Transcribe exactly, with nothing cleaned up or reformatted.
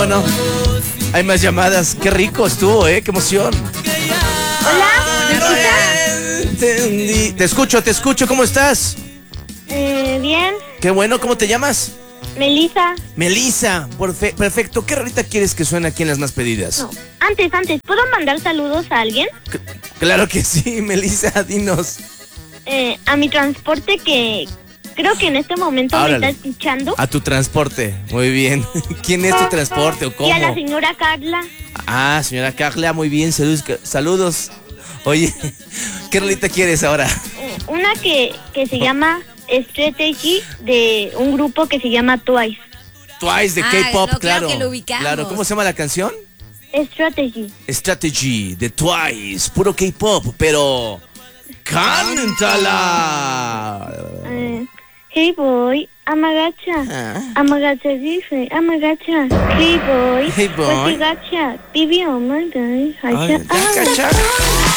no. Hay más llamadas. Qué rico estuvo, ¿eh? Qué emoción. Hola, ¿me escuchas? Entendí. Te escucho, te escucho. ¿Cómo estás? Eh, bien. Qué bueno. ¿Cómo te llamas? Melissa. Melissa. Porfe- perfecto. ¿Qué rolita quieres que suene aquí en las más pedidas? No, antes, antes, ¿puedo mandar saludos a alguien? C- claro que sí, Melissa. Dinos. Eh, a mi transporte que creo que en este momento Órale. me está escuchando. A tu transporte. Muy bien. ¿Quién es tu transporte o cómo? Y a la señora Carla. Ah, señora Carla, muy bien. Saludos. Saludos. Oye, ¿qué rolita quieres ahora? Eh, una que, que se llama Strategy de un grupo que se llama Twice. Twice de Ah, K-pop, no, claro claro. que lo ubicamos. Claro, ¿cómo se llama la canción? Strategy. Strategy de Twice, puro K-pop, pero cántala. Eh, hey boy, amagacha. Ah. Amagacha dice, amagacha. Hey boy. Hey boy. Pues gacha. Bibi oh my god. Ay, Hacha. ya, cacha.